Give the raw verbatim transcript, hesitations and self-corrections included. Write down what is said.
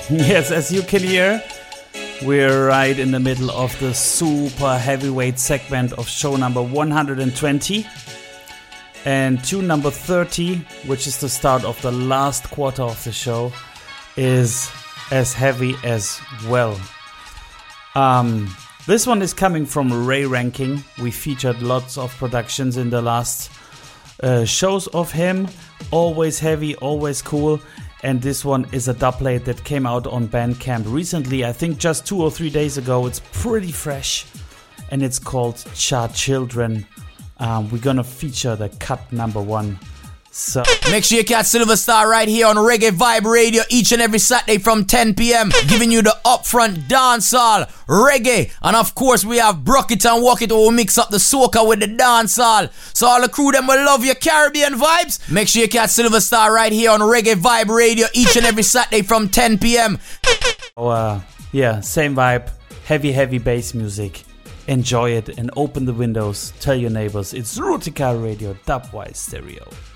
Yes, as you can hear, we're right in the middle of the super heavyweight segment of show number one hundred twenty. And tune number thirty, which is the start of the last quarter of the show, is as heavy as well. Um, this one is coming from Ray Ranking. We featured lots of productions in the last uh, shows of him. Always heavy, always cool. And this one is a dubplate that came out on Bandcamp recently, I think just two or three days ago. It's pretty fresh, and it's called Cha Children. Um, we're gonna feature the cut number one. So make sure you catch Silver Star right here on Reggae Vibe Radio each and every Saturday from ten p.m. giving you the upfront dancehall, reggae, and of course we have Brock It and Walk It, where we mix up the soca with the dancehall. So all the crew them will love your Caribbean vibes. Make sure you catch Silver Star right here on Reggae Vibe Radio each and every Saturday from ten p.m. Oh, uh, yeah, same vibe, heavy heavy bass music. Enjoy it and open the windows. Tell your neighbors it's Rootika Radio Dubwise Stereo.